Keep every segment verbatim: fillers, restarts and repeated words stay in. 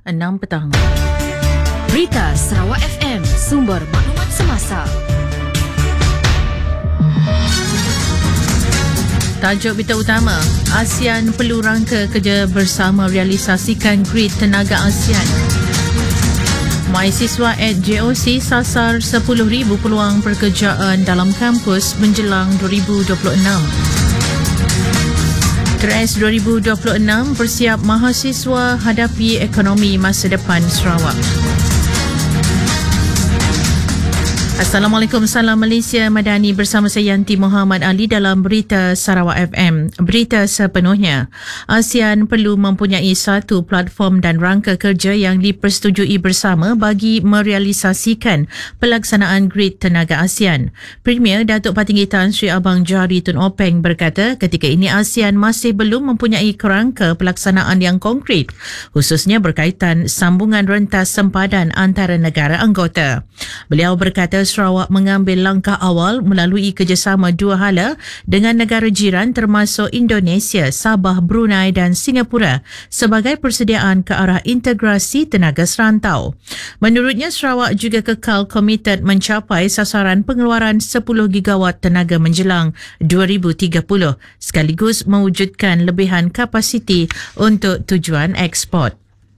enam petang. Berita Sarawak F M, sumber maklumat semasa. Tajuk berita utama, ASEAN perlu rangka kerja bersama realisasikan grid tenaga ASEAN. Mahasiswa at J O C sasar sepuluh ribu peluang pekerjaan dalam kampus menjelang dua ribu dua puluh enam. Keras dua ribu dua puluh enam bersiap mahasiswa hadapi ekonomi masa depan Sarawak. Assalamualaikum, salam Malaysia Madani, bersama saya Yanti Muhammad Ali dalam Berita Sarawak F M. Berita sepenuhnya, ASEAN perlu mempunyai satu platform dan rangka kerja yang dipersetujui bersama bagi merealisasikan pelaksanaan grid tenaga ASEAN. Premier Datuk Patinggi Tan Sri Abang Johari Tun Openg berkata ketika ini ASEAN masih belum mempunyai kerangka pelaksanaan yang konkret, khususnya berkaitan sambungan rentas sempadan antara negara anggota. Beliau berkata Sarawak mengambil langkah awal melalui kerjasama dua hala dengan negara jiran termasuk Indonesia, Sabah, Brunei dan Singapura sebagai persediaan ke arah integrasi tenaga serantau. Menurutnya, Sarawak juga kekal komited mencapai sasaran pengeluaran sepuluh gigawatt tenaga menjelang dua ribu tiga puluh sekaligus mewujudkan lebihan kapasiti untuk tujuan ekspor.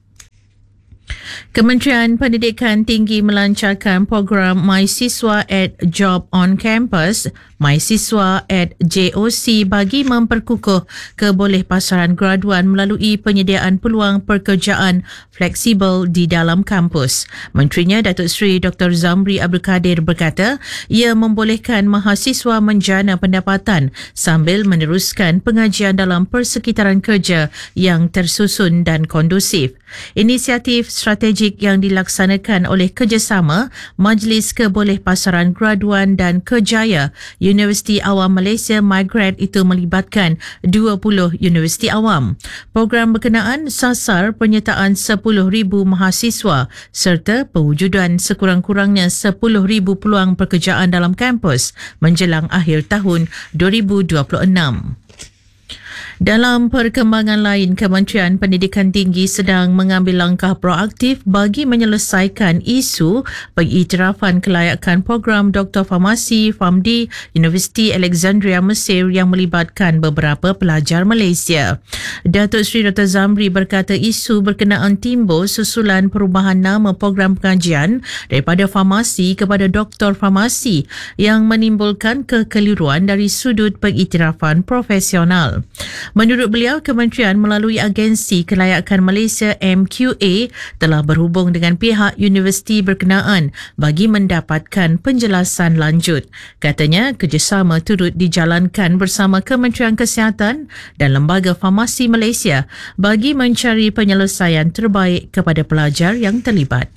Kementerian Pendidikan Tinggi melancarkan program Mahasiswa at Job on Campus, Mahasiswa at J O C bagi memperkukuh kebolehpasaran graduan melalui penyediaan peluang pekerjaan fleksibel di dalam kampus. Menterinya Datuk Seri Doktor Zamri Abdul Kadir berkata ia membolehkan mahasiswa menjana pendapatan sambil meneruskan pengajian dalam persekitaran kerja yang tersusun dan kondusif. Inisiatif strategik yang dilaksanakan oleh kerjasama Majlis Kebolehpasaran Graduan dan Kerjaya Universiti Awam Malaysia Migrad itu melibatkan dua puluh universiti awam. Program berkenaan sasar penyertaan sepuluh ribu mahasiswa serta pewujudan sekurang-kurangnya sepuluh ribu peluang pekerjaan dalam kampus menjelang akhir tahun dua ribu dua puluh enam. Dalam perkembangan lain, Kementerian Pendidikan Tinggi sedang mengambil langkah proaktif bagi menyelesaikan isu pengiktirafan kelayakan program Doktor Farmasi F A M D Universiti Alexandria Mesir yang melibatkan beberapa pelajar Malaysia. Datuk Seri Doktor Zamri berkata isu berkenaan timbul susulan perubahan nama program pengajian daripada farmasi kepada Doktor Farmasi yang menimbulkan kekeliruan dari sudut pengiktirafan profesional. Menurut beliau, kementerian melalui agensi kelayakan Malaysia M Q A telah berhubung dengan pihak universiti berkenaan bagi mendapatkan penjelasan lanjut. Katanya, kerjasama turut dijalankan bersama Kementerian Kesihatan dan Lembaga Farmasi Malaysia bagi mencari penyelesaian terbaik kepada pelajar yang terlibat.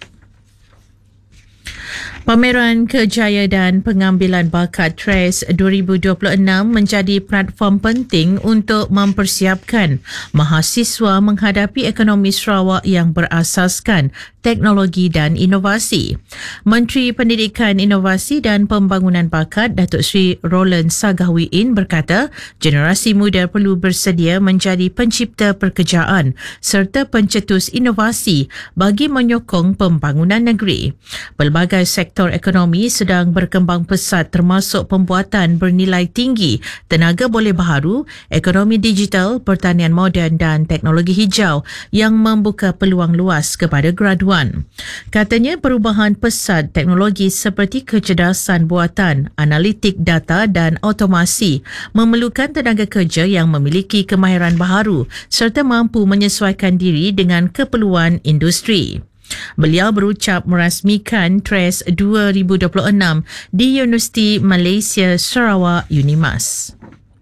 Pameran Kerjaya dan Pengambilan Bakat T R A S dua ribu dua puluh enam menjadi platform penting untuk mempersiapkan mahasiswa menghadapi ekonomi Sarawak yang berasaskan teknologi dan inovasi. Menteri Pendidikan, Inovasi dan Pembangunan Bakat Datuk Seri Roland Sagahwiin berkata generasi muda perlu bersedia menjadi pencipta pekerjaan serta pencetus inovasi bagi menyokong pembangunan negeri. Pelbagai sektor ekonomi sedang berkembang pesat termasuk pembuatan bernilai tinggi, tenaga boleh baharu, ekonomi digital, pertanian moden dan teknologi hijau yang membuka peluang luas kepada graduan. Katanya perubahan pesat teknologi seperti kecerdasan buatan, analitik data dan otomasi memerlukan tenaga kerja yang memiliki kemahiran baharu serta mampu menyesuaikan diri dengan keperluan industri. Beliau berucap merasmikan T R A S dua ribu dua puluh enam di Universiti Malaysia Sarawak UNIMAS.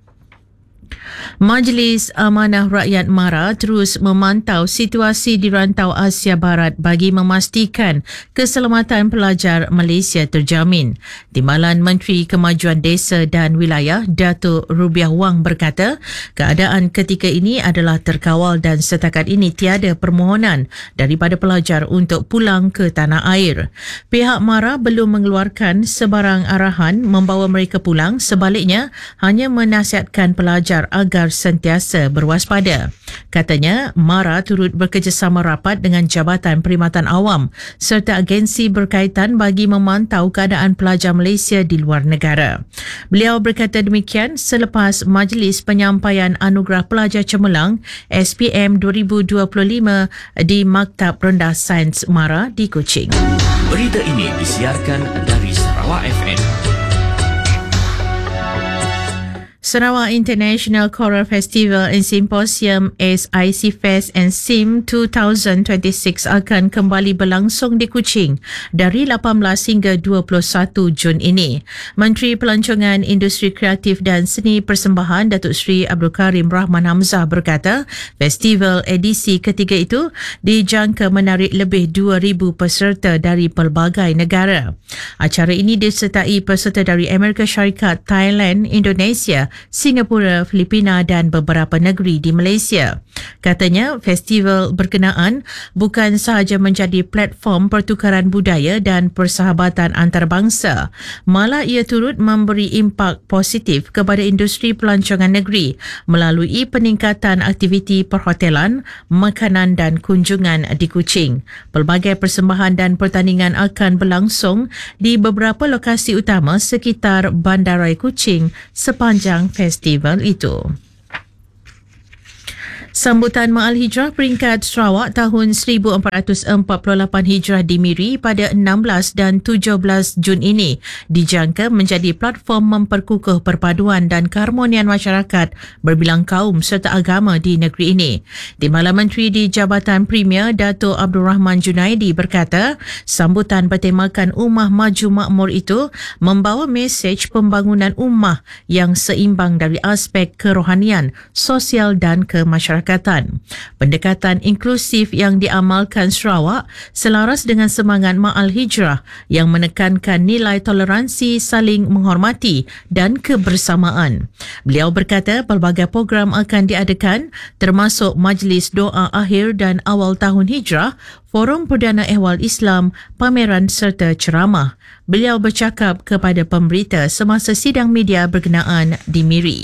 Majlis Amanah Rakyat MARA terus memantau situasi di rantau Asia Barat bagi memastikan keselamatan pelajar Malaysia terjamin. Timbalan Menteri Kemajuan Desa dan Wilayah Datuk Rubiah Wang berkata, keadaan ketika ini adalah terkawal dan setakat ini tiada permohonan daripada pelajar untuk pulang ke tanah air. Pihak MARA belum mengeluarkan sebarang arahan membawa mereka pulang, sebaliknya hanya menasihatkan pelajar agar agar sentiasa berwaspada. Katanya, MARA turut bekerjasama rapat dengan Jabatan Perkhidmatan Awam serta agensi berkaitan bagi memantau keadaan pelajar Malaysia di luar negara. Beliau berkata demikian selepas Majlis Penyampaian Anugerah Pelajar Cemerlang S P M dua ribu dua puluh lima di Maktab Rendah Sains MARA di Kuching. Berita ini disiarkan dari Sarawak F M. Sarawak International Choral Festival and Symposium S I C Fest and Sim dua ribu dua puluh enam akan kembali berlangsung di Kuching dari lapan belas hingga dua puluh satu Jun ini. Menteri Pelancongan Industri Kreatif dan Seni Persembahan Datuk Seri Abdul Karim Rahman Hamzah berkata, festival edisi ketiga itu dijangka menarik lebih dua ribu peserta dari pelbagai negara. Acara ini disertai peserta dari Amerika Syarikat, Thailand, Indonesia, Singapura, Filipina dan beberapa negeri di Malaysia. Katanya, festival berkenaan bukan sahaja menjadi platform pertukaran budaya dan persahabatan antarabangsa, malah ia turut memberi impak positif kepada industri pelancongan negeri melalui peningkatan aktiviti perhotelan, makanan dan kunjungan di Kuching. Pelbagai persembahan dan pertandingan akan berlangsung di beberapa lokasi utama sekitar Bandaraya Kuching sepanjang festival itu. Sambutan Ma'al Hijrah peringkat Sarawak tahun seribu empat ratus empat puluh lapan Hijrah di Miri pada enam belas dan tujuh belas Jun ini dijangka menjadi platform memperkukuh perpaduan dan keharmonian masyarakat berbilang kaum serta agama di negeri ini. Timbalan Menteri di Jabatan Premier Dato' Abdul Rahman Junaidi berkata, sambutan bertemakan Ummah Maju Makmur itu membawa mesej pembangunan ummah yang seimbang dari aspek kerohanian, sosial dan kemasyarakatan. Pendekatan inklusif yang diamalkan Sarawak selaras dengan semangat Ma'al Hijrah yang menekankan nilai toleransi, saling menghormati dan kebersamaan. Beliau berkata pelbagai program akan diadakan termasuk Majlis Doa Akhir dan Awal Tahun Hijrah, Forum Perdana Ehwal Islam, pameran serta ceramah. Beliau bercakap kepada pemberita semasa sidang media berkenaan di Miri.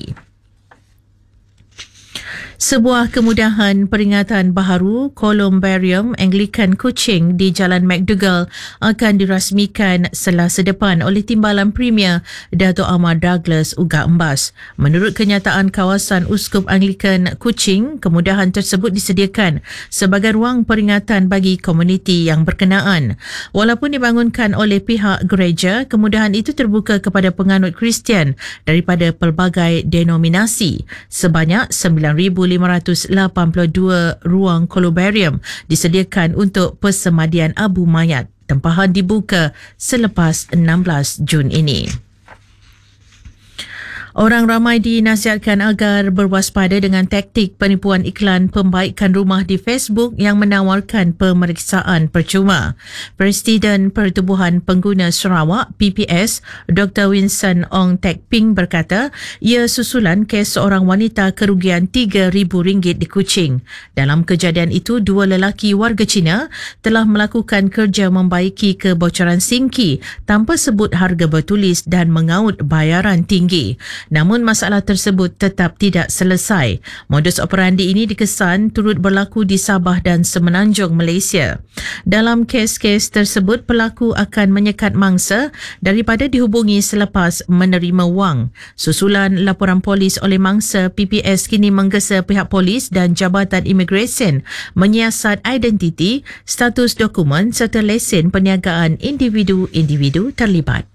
Sebuah kemudahan peringatan baharu Columbarium Anglican Kuching di Jalan McDougall akan dirasmikan Selasa depan oleh Timbalan Premier Dato' Ahmad Douglas Uga Embas. Menurut kenyataan kawasan Uskup Anglican Kuching, kemudahan tersebut disediakan sebagai ruang peringatan bagi komuniti yang berkenaan. Walaupun dibangunkan oleh pihak gereja, kemudahan itu terbuka kepada penganut Kristian daripada pelbagai denominasi. Sebanyak sembilan ribu lima ratus lapan puluh dua ruang columbarium disediakan untuk persemadian abu mayat. Tempahan dibuka selepas enam belas Jun ini. Orang ramai dinasihatkan agar berwaspada dengan taktik penipuan iklan pembaikan rumah di Facebook yang menawarkan pemeriksaan percuma. Presiden Pertubuhan Pengguna Sarawak P P S, Doktor Winston Ong Tek Ping berkata, ia susulan kes seorang wanita kerugian tiga ribu ringgit di Kuching. Dalam kejadian itu, dua lelaki warga Cina telah melakukan kerja membaiki kebocoran singki tanpa sebut harga bertulis dan mengaut bayaran tinggi. Namun masalah tersebut tetap tidak selesai. Modus operandi ini dikesan turut berlaku di Sabah dan Semenanjung Malaysia. Dalam kes-kes tersebut, pelaku akan menyekat mangsa daripada dihubungi selepas menerima wang. Susulan laporan polis oleh mangsa, P P S kini menggesa pihak polis dan Jabatan Imigresen menyiasat identiti, status dokumen serta lesen perniagaan individu-individu terlibat.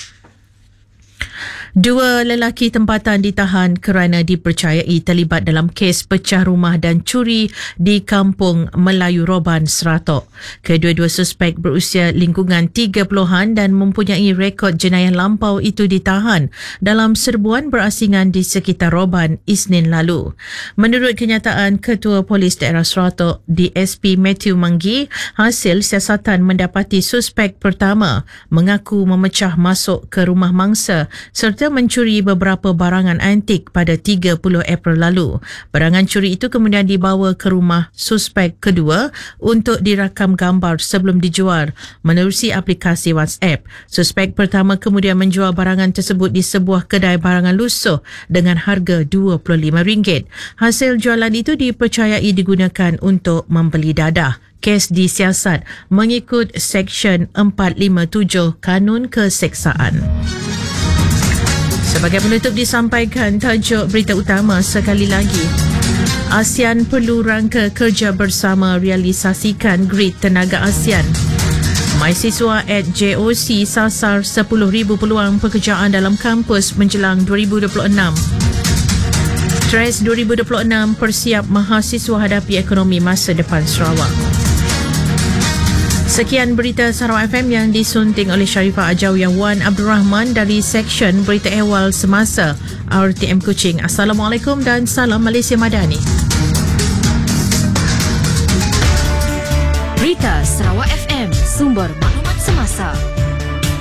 Dua lelaki tempatan ditahan kerana dipercayai terlibat dalam kes pecah rumah dan curi di Kampung Melayu Roban, Seratok. Kedua-dua suspek berusia lingkungan tiga puluhan dan mempunyai rekod jenayah lampau itu ditahan dalam serbuan berasingan di sekitar Roban Isnin lalu. Menurut kenyataan Ketua Polis Daerah Seratok D S P Matthew Manggi, hasil siasatan mendapati suspek pertama mengaku memecah masuk ke rumah mangsa serta berita mencuri beberapa barangan antik pada tiga puluh April lalu. Barangan curi itu kemudian dibawa ke rumah suspek kedua untuk dirakam gambar sebelum dijual menerusi aplikasi WhatsApp. Suspek pertama kemudian menjual barangan tersebut di sebuah kedai barangan lusuh dengan harga dua puluh lima ringgit. Hasil jualan itu dipercayai digunakan untuk membeli dadah. Kes disiasat mengikut Seksyen empat lima tujuh Kanun Keseksaan. Sebagai penutup disampaikan tajuk berita utama sekali lagi. ASEAN perlu rangka kerja bersama realisasikan grid tenaga ASEAN. Mahasiswa at J O C sasar sepuluh ribu peluang pekerjaan dalam kampus menjelang dua ribu dua puluh enam. Stres dua ribu dua puluh enam persiap mahasiswa hadapi ekonomi masa depan Sarawak. Sekian berita Sarawak F M yang disunting oleh Sharifah Ajawi yang Wan Abdul Rahman dari Seksyen Berita Ehwal Semasa R T M Kuching. Assalamualaikum dan salam Malaysia Madani. Berita Sarawak F M, sumber maklumat semasa.